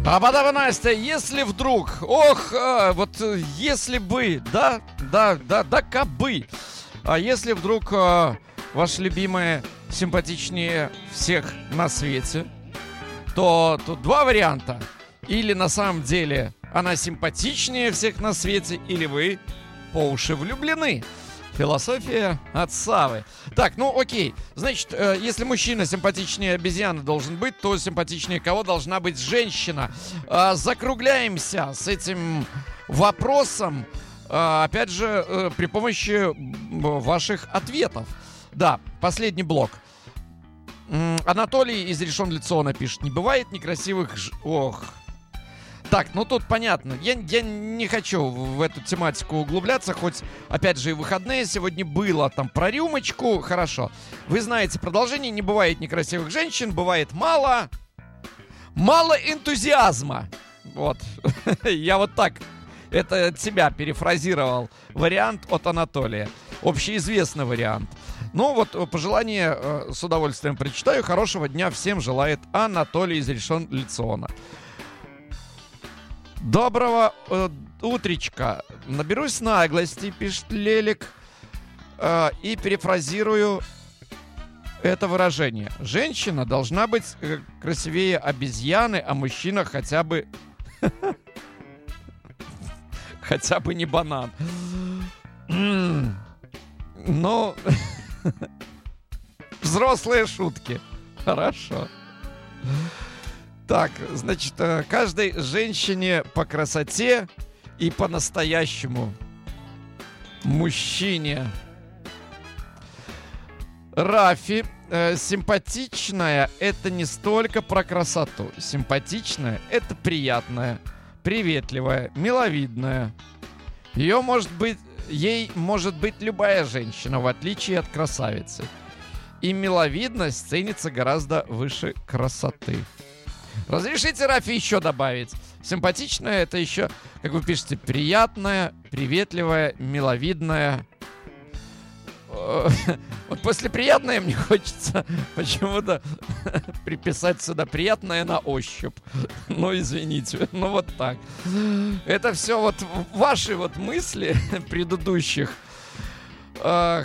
Абадава Настя, если вдруг, вот если бы, да, кабы, а если вдруг ваша любимая симпатичнее всех на свете, то тут два варианта. Или на самом деле она симпатичнее всех на свете, или вы по уши влюблены. Философия от Савы. Так, ну окей. Значит, если мужчина симпатичнее обезьяны должен быть, то симпатичнее кого должна быть женщина? Закругляемся с этим вопросом, опять же, при помощи ваших ответов. Да, последний блок. Анатолий из Решон-Ле-Циона пишет: не бывает некрасивых... Так, ну тут понятно. Я не хочу в эту тематику углубляться, хоть, опять же, и выходные сегодня было там про рюмочку. Хорошо. Вы знаете продолжение. Не бывает некрасивых женщин, бывает мало энтузиазма. Вот. Я вот так это от себя перефразировал. Вариант от Анатолия. Общеизвестный вариант. Ну вот, пожелание с удовольствием прочитаю. Хорошего дня всем желает Анатолий из Решон-Ле-Циона. Доброго утречка. Наберусь наглости, пишет Лелик, и перефразирую это выражение. Женщина должна быть красивее обезьяны, а мужчина хотя бы... хотя бы не банан. Ну... Взрослые шутки. Хорошо. Так, значит, каждой женщине по красоте и по-настоящему мужчине. Рафи, симпатичная — это не столько про красоту. Симпатичная — это приятная, приветливая, миловидная. Ей может быть любая женщина, в отличие от красавицы. И миловидность ценится гораздо выше красоты. Разрешите, Рафи, еще добавить? Симпатичная — это еще, как вы пишете, приятная, приветливая, миловидная. Вот после приятное мне хочется почему-то приписать сюда приятное на ощупь. Ну, извините, ну вот так. Это все вот ваши вот мысли предыдущих